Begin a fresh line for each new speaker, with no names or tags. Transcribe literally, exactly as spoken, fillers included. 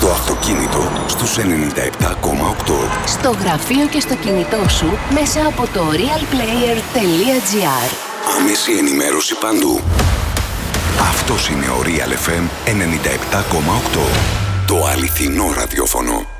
Στο αυτοκίνητο στους ενενήντα επτά κόμμα οκτώ.
Στο γραφείο και στο κινητό σου μέσα από το realplayer τελεία gr.
Άμεση ενημέρωση παντού. Αυτός είναι ο Real εφ εμ ενενήντα επτά κόμμα οκτώ. Το αληθινό ραδιόφωνο.